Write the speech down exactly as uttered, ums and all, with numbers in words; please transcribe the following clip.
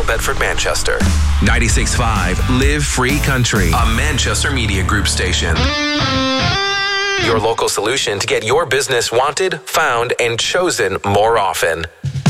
Royal Bedford, Manchester. ninety-six point five Live Free Country, A Manchester Media Group station. Your local solution to get your business wanted, found, and chosen more often.